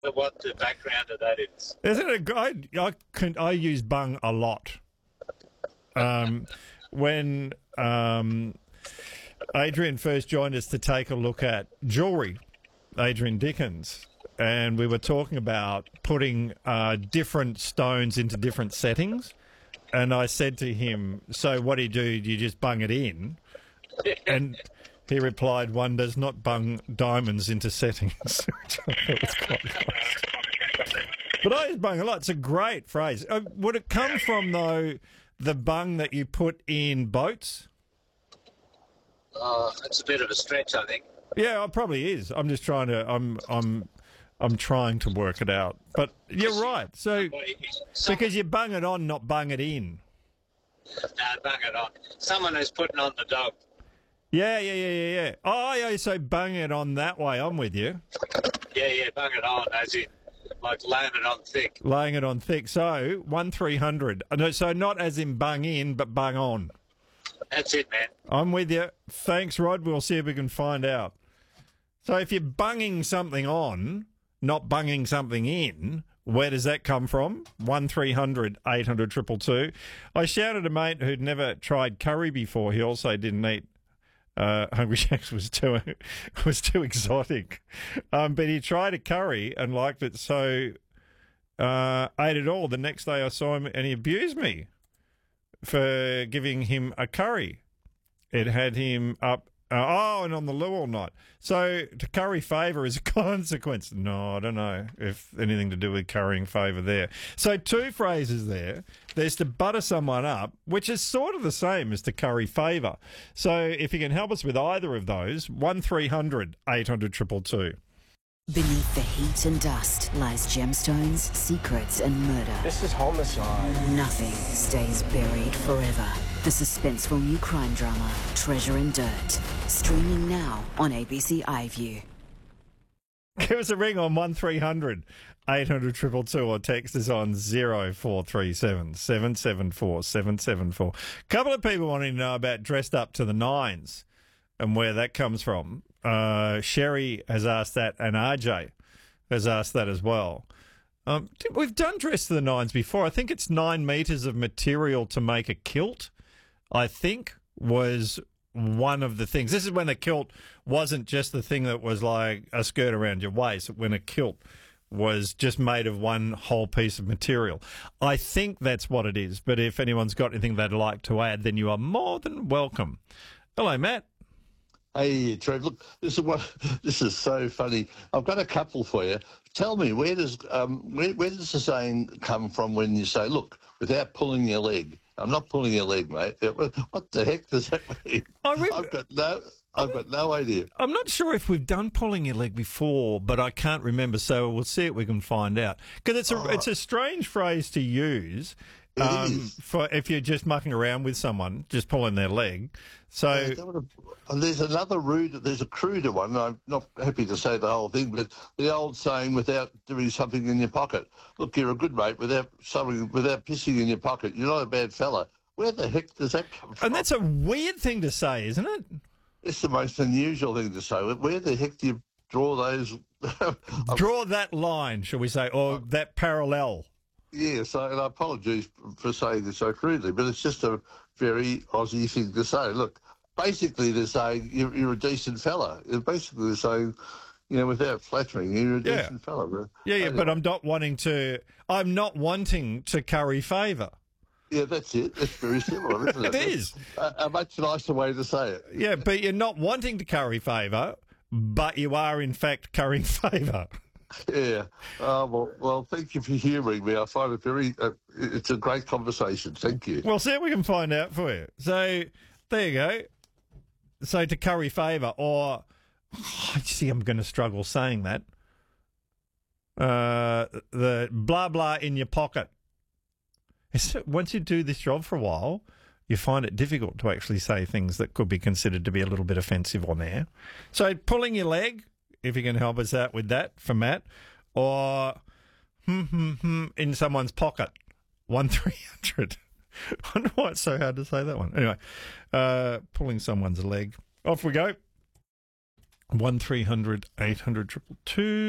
what the background of that is. Isn't it great? I use bung a lot. When Adrian first joined us to take a look at jewellery, Adrian Dickens, and we were talking about putting different stones into different settings. And I said to him, so what do? Do you just bung it in? And he replied, one does not bung diamonds into settings. Which I thought was quite nice. But I use bung a lot. It's a great phrase. Would it come from, though, the bung that you put in boats? It's a bit of a stretch, I think. Yeah, it probably is. I'm just trying to. I'm trying to work it out. But you're right. So because you bung it on, not bung it in. No, bung it on. Someone who's putting on the dog. Yeah. Oh, yeah. So bung it on that way. I'm with you. Yeah, bung it on, as in like laying it on thick. Laying it on thick. So 1300. No, so not as in bung in, but bung on. That's it, man. I'm with you. Thanks, Rod. We'll see if we can find out. So if you're bunging something on, not bunging something in, where does that come from? 1300 800 222. I shouted a mate who'd never tried curry before. He also didn't eat Hungry Jack's was too exotic. But he tried a curry and liked it, so ate it all. The next day I saw him and he abused me for giving him a curry. It had him up, and on the loo all night. So to curry favour is a consequence. No, I don't know if anything to do with currying favour there. So two phrases there. There's to butter someone up, which is sort of the same as to curry favour. So if you can help us with either of those, 1300 800 222. Beneath the heat and dust lies gemstones, secrets, and murder. This is homicide. Nothing stays buried forever. The suspenseful new crime drama, Treasure and Dirt, streaming now on ABC iView. Give us a ring on 1300 800 222 or text us on 0437 774 774. A couple of people wanting to know about Dressed Up to the Nines and where that comes from. Sherry has asked that, and RJ has asked that as well. We've done Dress to the Nines before. I think it's 9 metres of material to make a kilt, I think, was one of the things. This is when a kilt wasn't just the thing that was like a skirt around your waist, when a kilt was just made of one whole piece of material. I think that's what it is, but if anyone's got anything they'd like to add, then you are more than welcome. Hello, Matt. Hey, Trev, look, this is so funny. I've got a couple for you. Tell me, where does the saying come from when you say, look, without pulling your leg? I'm not pulling your leg, mate. What the heck does that mean? I've got no idea. I'm not sure if we've done pulling your leg before, but I can't remember, so we'll see if we can find out. Because it's a strange phrase to use for if you're just mucking around with someone, just pulling their leg. So there's a cruder one. I'm not happy to say the whole thing, but the old saying, without doing something in your pocket. Look, you're a good mate without pissing in your pocket. You're not a bad fella. Where the heck does that come from? And that's a weird thing to say, isn't it? It's the most unusual thing to say. Where the heck do you draw those? Draw that line, shall we say, or that parallel. Yes, and I apologise for saying this so crudely, but it's just a very Aussie thing to say. Look, basically they're saying you're a decent fella. Basically they're saying, without flattering, you're a decent fella. But but I'm not wanting to curry favour. Yeah, that's it. It's very similar, isn't it? It is. A much nicer way to say it. Yeah, but you're not wanting to curry favour, but you are in fact currying favour. Yeah. Well, thank you for humouring me. I find it it's a great conversation. Thank you. We'll see if we can find out for you. So, there you go. So, to curry favour, or, I'm going to struggle saying that. The blah, blah in your pocket. Once you do this job for a while, you find it difficult to actually say things that could be considered to be a little bit offensive on air. So, pulling your leg, if you can help us out with that for Matt, or in someone's pocket, 1300. I wonder why it's so hard to say that one. Anyway, pulling someone's leg. Off we go. 1300 800 222.